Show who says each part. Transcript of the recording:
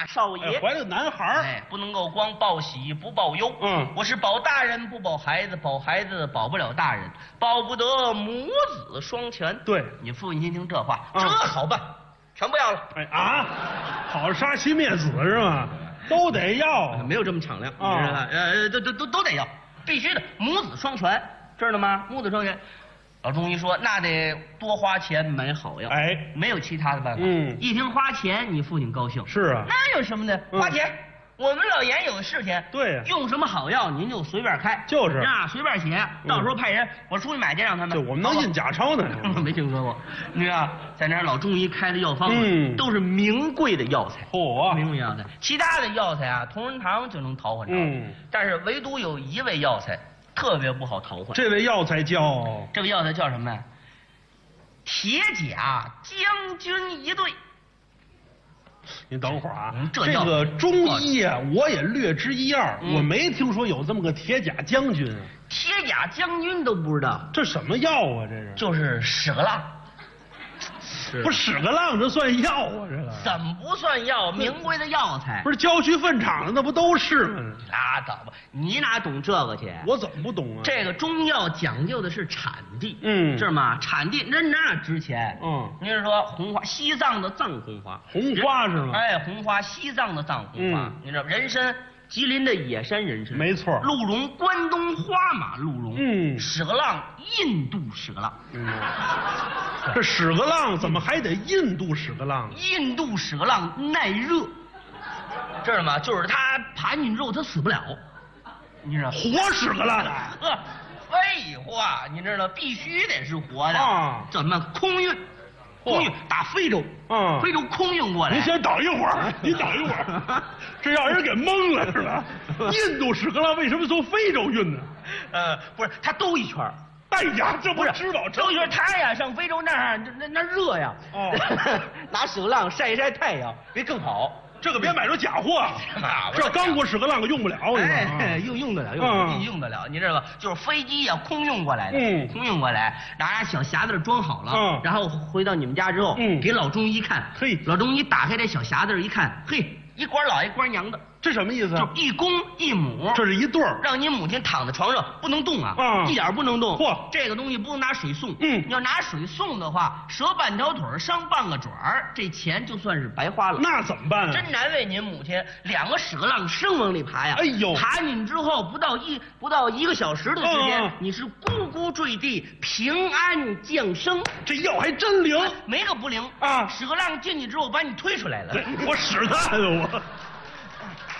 Speaker 1: 大少爷，
Speaker 2: 怀了个男孩儿，
Speaker 1: 哎，不能够光报喜不报忧。我是保大人不保孩子，保孩子保不了大人，保不得母子双全。
Speaker 2: 对，
Speaker 1: 你父亲听这话，这好办，全不要了。
Speaker 2: 哎啊，好杀妻灭子是吧？都得要，
Speaker 1: 没有这么敞亮啊！都得要，必须的，母子双全，知道吗？母子双全。老中医说，那得多花钱买好药，
Speaker 2: 哎，
Speaker 1: 没有其他的办法。一听花钱，你父亲高兴。
Speaker 2: 是啊，
Speaker 1: 那有什么呢？花钱，我们老严有是钱。
Speaker 2: 对呀，
Speaker 1: 用什么好药您就随便开，
Speaker 2: 就是
Speaker 1: 啊，随便写，到时候派人我出去买去让他们。
Speaker 2: 就我们能印假钞呢，
Speaker 1: 没听说过。你知道，在那儿老中医开的药方子，都是名贵的药材。
Speaker 2: 嚯，
Speaker 1: 名贵药材，其他的药材啊，同仁堂就能淘换着。但是唯独有一味药材特别不好淘换。
Speaker 2: 这味药材叫
Speaker 1: 什么呀？铁甲将军一对。
Speaker 2: 你等会儿啊，
Speaker 1: 这
Speaker 2: 个中医啊，我也略知一二，我没听说有这么个铁甲将军啊。
Speaker 1: 铁甲将军都不知道，
Speaker 2: 这什么药啊？这是
Speaker 1: 就是屎个浪。
Speaker 2: 不是屎个浪，这算药啊？这个
Speaker 1: 怎么不算药？名贵的药材，
Speaker 2: 不是郊区粪场的那不都是吗？
Speaker 1: 拉倒吧，你哪懂这个去？
Speaker 2: 我怎么不懂啊？
Speaker 1: 这个中药讲究的是产地，知道吗？产地那值钱。您是说红花，西藏的藏红花，
Speaker 2: 红花是吗？
Speaker 1: 哎，红花，西藏的藏红花，你知道人参。吉林的野山人参，
Speaker 2: 没错。
Speaker 1: 鹿茸，关东花马鹿茸，屎个浪，印度屎个浪。
Speaker 2: 这屎个浪怎么还得印度屎个浪？
Speaker 1: 印度屎个浪耐热，知道吗？就是它盘进之后它死不了，你知道？
Speaker 2: 活屎个浪啊！
Speaker 1: 废话，你知道必须得是活的啊！怎么空运？空运打非洲，非洲空运过来。
Speaker 2: 您先等一会儿，你等一会儿，这让人给懵了是吧？印度屎个浪为什么从非洲运呢？
Speaker 1: 不是，它兜一圈。
Speaker 2: 哎呀，这不是知道
Speaker 1: 兜一圈，他呀上非洲那儿那热呀，拿屎个浪晒一晒太阳，别更好。
Speaker 2: 这个别买着假货，这刚过屎个浪可用不了，
Speaker 1: 用得了，用得了。你知道吧？就是飞机呀，空运过来的，空运过来，拿小匣子装好了，然后回到你们家之后，给老中医看，嘿，老中医打开这小匣子一看，嘿，一官老一官娘的。
Speaker 2: 这什么意思？
Speaker 1: 就一公一母，
Speaker 2: 这是一对儿，
Speaker 1: 让你母亲躺在床上不能动啊，一点不能动。嚯，这个东西不能拿水送，要拿水送的话，折半条腿伤半个爪儿，这钱就算是白花了。
Speaker 2: 那怎么办啊？
Speaker 1: 真难为您母亲，两个屎个浪生往里爬呀！
Speaker 2: 哎呦，
Speaker 1: 爬进之后不到一个小时的时间，你是咕咕坠地，平安降生。
Speaker 2: 这药还真灵，
Speaker 1: 没个不灵
Speaker 2: 啊！
Speaker 1: 屎个浪进去之后把你推出来了，
Speaker 2: 我使他呀我。